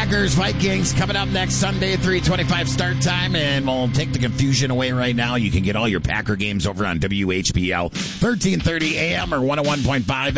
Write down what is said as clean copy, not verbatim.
Packers, Vikings coming up next Sunday, 3:25 start time, and we'll take the confusion away right now. You can get all your Packer games over on WHBL, 1330 AM or 101.5